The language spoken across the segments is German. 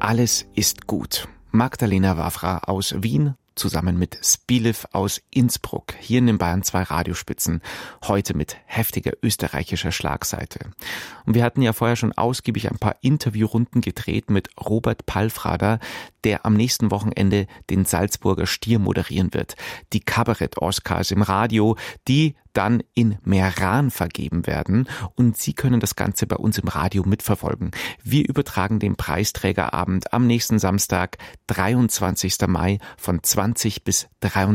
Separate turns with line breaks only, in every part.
Alles ist gut. Magdalena Wawra aus Wien zusammen mit Spielev aus Innsbruck hier in den Bayern 2 Radiospitzen, heute mit heftiger österreichischer Schlagseite. Und wir hatten ja vorher schon ausgiebig ein paar Interviewrunden gedreht mit Robert Palfrader, der am nächsten Wochenende den Salzburger Stier moderieren wird. Die Kabarett-Oscars im Radio, die dann in Meran vergeben werden, und Sie können das Ganze bei uns im Radio mitverfolgen. Wir übertragen den Preisträgerabend am nächsten Samstag, 23. Mai von 20 bis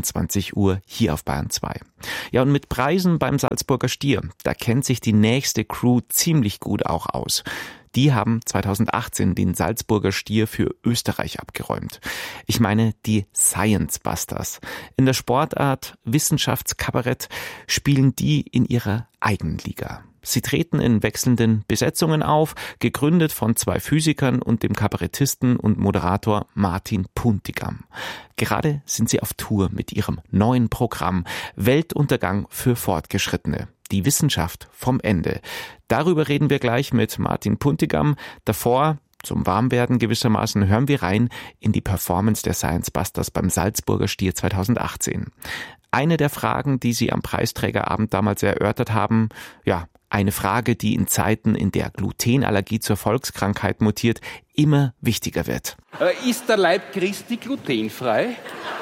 23 Uhr hier auf Bayern 2. Ja, und mit Preisen beim Salzburger Stier, da kennt sich die nächste Crew ziemlich gut auch aus. Die haben 2018 den Salzburger Stier für Österreich abgeräumt. Ich meine die Science Busters. In der Sportart Wissenschaftskabarett spielen die in ihrer eigenen Liga. Sie treten in wechselnden Besetzungen auf, gegründet von 2 Physikern und dem Kabarettisten und Moderator Martin Puntigam. Gerade sind sie auf Tour mit ihrem neuen Programm Weltuntergang für Fortgeschrittene. Die Wissenschaft vom Ende. Darüber reden wir gleich mit Martin Puntigam. Davor, zum Warmwerden gewissermaßen, hören wir rein in die Performance der Science Busters beim Salzburger Stier 2018. Eine der Fragen, die sie am Preisträgerabend damals erörtert haben, eine Frage, die in Zeiten, in der Glutenallergie zur Volkskrankheit mutiert, immer wichtiger wird.
Ist der Leib Christi glutenfrei?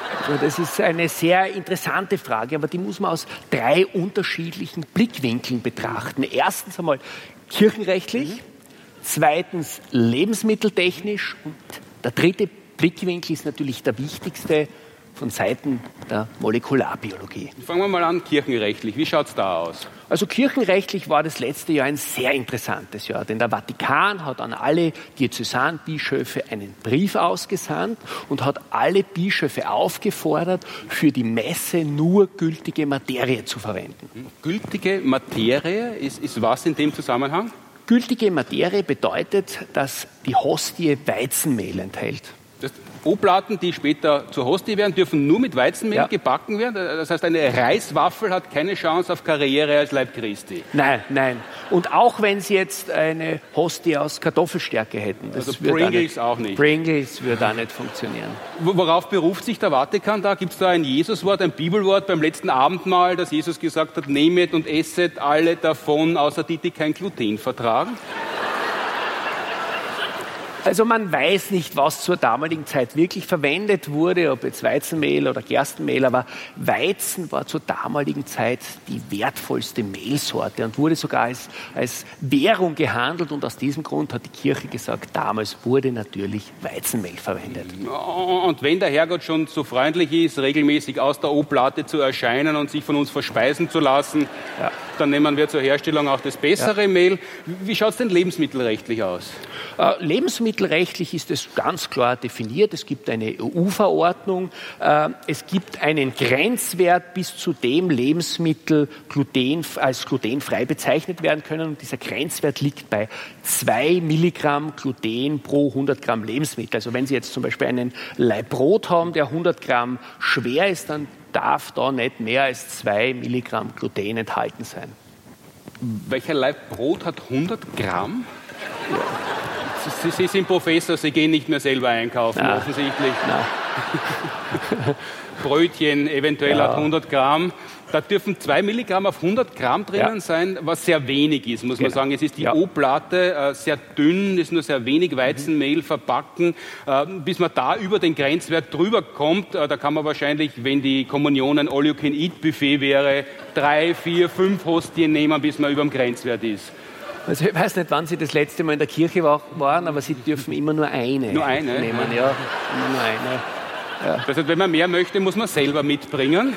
Das ist eine sehr interessante Frage, aber die muss man aus 3 unterschiedlichen Blickwinkeln betrachten. Erstens einmal kirchenrechtlich, zweitens lebensmitteltechnisch und der dritte Blickwinkel ist natürlich der wichtigste von Seiten der Molekularbiologie.
Fangen wir mal an, kirchenrechtlich. Wie schaut es da aus?
Also kirchenrechtlich war das letzte Jahr ein sehr interessantes Jahr, denn der Vatikan hat an alle Diözesanbischöfe einen Brief ausgesandt und hat alle Bischöfe aufgefordert, für die Messe nur gültige Materie zu verwenden.
Gültige Materie ist was in dem Zusammenhang?
Gültige Materie bedeutet, dass die Hostie Weizenmehl enthält.
Oblaten, die später zur Hostie werden, dürfen nur mit Weizenmehl gebacken werden? Das heißt, eine Reiswaffel hat keine Chance auf Karriere als Leib Christi?
Nein. Und auch wenn Sie jetzt eine Hostie aus Kartoffelstärke hätten. Das
also Pringles auch nicht?
Pringles würde auch nicht funktionieren.
Worauf beruft sich der Vatikan da? Gibt es da ein Jesuswort, ein Bibelwort beim letzten Abendmahl, dass Jesus gesagt hat, nehmet und esset alle davon, außer die kein Gluten vertragen?
Also man weiß nicht, was zur damaligen Zeit wirklich verwendet wurde, ob jetzt Weizenmehl oder Gerstenmehl, aber Weizen war zur damaligen Zeit die wertvollste Mehlsorte und wurde sogar als Währung gehandelt, und aus diesem Grund hat die Kirche gesagt, damals wurde natürlich Weizenmehl verwendet.
Und wenn der Herrgott schon so freundlich ist, regelmäßig aus der Oblate zu erscheinen und sich von uns verspeisen zu lassen, dann nehmen wir zur Herstellung auch das bessere Mehl. Wie schaut es denn lebensmittelrechtlich aus?
Lebensmittelrechtlich ist es ganz klar definiert. Es gibt eine EU-Verordnung. Es gibt einen Grenzwert, bis zu dem Lebensmittel als glutenfrei bezeichnet werden können. Und dieser Grenzwert liegt bei 2 Milligramm Gluten pro 100 Gramm Lebensmittel. Also wenn Sie jetzt zum Beispiel einen Laib Brot haben, der 100 Gramm schwer ist, dann darf da nicht mehr als 2 Milligramm Gluten enthalten sein.
Welcher Laib Brot hat 100 Gramm? Ja. Sie sind Professor, Sie gehen nicht mehr selber einkaufen, offensichtlich. Brötchen eventuell hat 100 Gramm. Da dürfen 2 Milligramm auf 100 Gramm drinnen sein, was sehr wenig ist, muss man sagen. Es ist die Oblate sehr dünn, ist nur sehr wenig Weizenmehl verbacken. Bis man da über den Grenzwert drüber kommt, da kann man wahrscheinlich, wenn die Kommunion ein All-You-Can-Eat-Buffet wäre, 3, 4, 5 Hostien nehmen, bis man über dem Grenzwert ist.
Also ich weiß nicht, wann Sie das letzte Mal in der Kirche waren, aber Sie dürfen immer nur eine.
Nur eine?
Nehmen, immer nur eine.
Ja. Das heißt, wenn man mehr möchte, muss man selber mitbringen.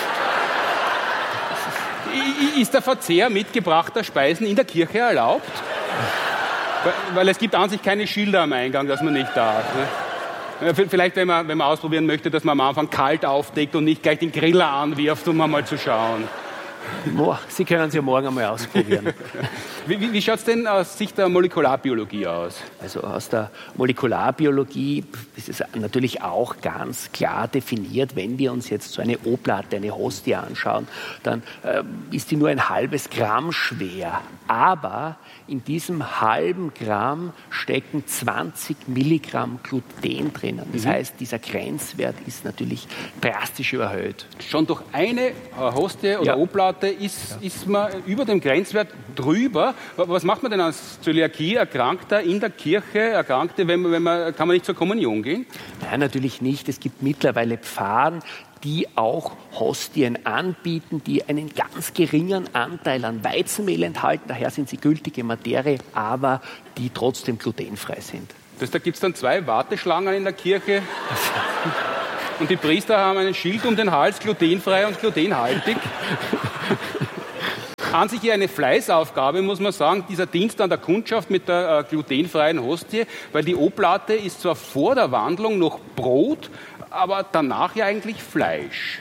Ist der Verzehr mitgebrachter Speisen in der Kirche erlaubt? Weil es gibt an sich keine Schilder am Eingang, dass man nicht darf. Ne? Vielleicht, wenn man ausprobieren möchte, dass man am Anfang kalt aufdeckt und nicht gleich den Griller anwirft, um mal zu schauen.
Sie können es ja morgen einmal ausprobieren.
Wie schaut es denn aus Sicht der Molekularbiologie aus?
Also aus der Molekularbiologie ist es natürlich auch ganz klar definiert, wenn wir uns jetzt so eine O-Platte, eine Hostie anschauen, dann ist die nur ein halbes Gramm schwer. Aber in diesem halben Gramm stecken 20 Milligramm Gluten drinnen. Das heißt, dieser Grenzwert ist natürlich drastisch überhöht.
Schon durch eine Hostie oder O-Platte ist man über dem Grenzwert drüber. Was macht man denn als Zöliakie-Erkrankter in der Kirche, Erkrankte, kann man nicht zur Kommunion gehen?
Nein, natürlich nicht. Es gibt mittlerweile Pfarren, die auch Hostien anbieten, die einen ganz geringen Anteil an Weizenmehl enthalten. Daher sind sie gültige Materie, aber die trotzdem glutenfrei sind.
Da gibt es dann 2 Warteschlangen in der Kirche. Und die Priester haben einen Schild um den Hals, glutenfrei und glutenhaltig. An sich eine Fleißaufgabe, muss man sagen, dieser Dienst an der Kundschaft mit der glutenfreien Hostie, weil die O-Platte ist zwar vor der Wandlung noch Brot, aber danach ja eigentlich Fleisch.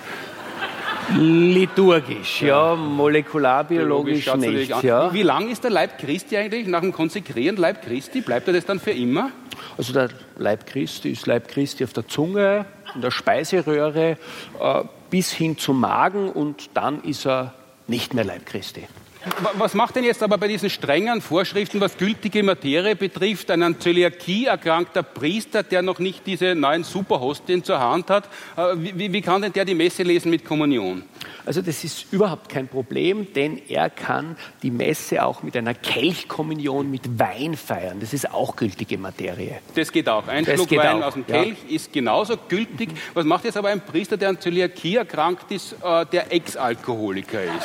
Liturgisch, ja, molekularbiologisch nicht. Ja.
Wie lang ist der Leib Christi eigentlich nach dem Konsekrieren Leib Christi? Bleibt er das dann für immer?
Also der Leib Christi ist Leib Christi auf der Zunge, in der Speiseröhre, bis hin zum Magen und dann ist er nicht mehr Leib Christi.
Was macht denn jetzt aber bei diesen strengen Vorschriften, was gültige Materie betrifft, ein Zöliakie-erkrankter Priester, der noch nicht diese neuen Superhostien zur Hand hat? Wie kann denn der die Messe lesen mit Kommunion?
Also das ist überhaupt kein Problem, denn er kann die Messe auch mit einer Kelchkommunion mit Wein feiern. Das ist auch gültige Materie.
Das geht auch. Ein Schluck Wein aus dem Kelch ist genauso gültig. Was macht jetzt aber ein Priester, der an Zöliakie erkrankt ist, der Ex-Alkoholiker ist?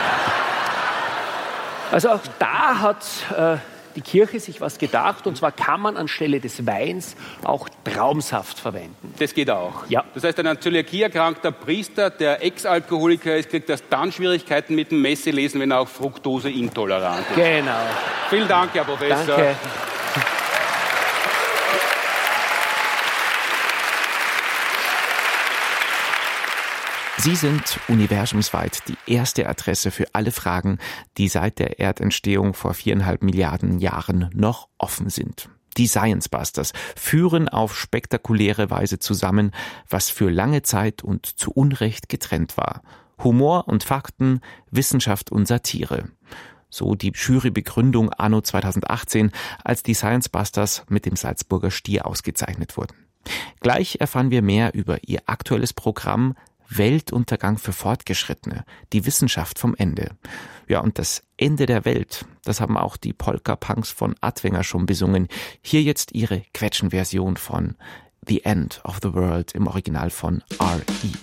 Also auch da hat die Kirche sich was gedacht, und zwar kann man anstelle des Weins auch Traubensaft verwenden.
Das geht auch?
Ja.
Das heißt, ein Zöliakie-erkrankter Priester, der Ex-Alkoholiker ist, kriegt erst dann Schwierigkeiten mit dem Messelesen, wenn er auch fruktoseintolerant ist.
Genau.
Vielen Dank, Herr Professor.
Danke.
Sie sind universumsweit die erste Adresse für alle Fragen, die seit der Erdentstehung vor 4,5 Milliarden Jahren noch offen sind. Die Science Busters führen auf spektakuläre Weise zusammen, was für lange Zeit und zu Unrecht getrennt war. Humor und Fakten, Wissenschaft und Satire. So die Jurybegründung anno 2018, als die Science Busters mit dem Salzburger Stier ausgezeichnet wurden. Gleich erfahren wir mehr über ihr aktuelles Programm Weltuntergang für Fortgeschrittene, die Wissenschaft vom Ende. Ja, und das Ende der Welt, das haben auch die Polka-Punks von Adwenger schon besungen. Hier jetzt ihre Quetschenversion von The End of the World im Original von R.E.M.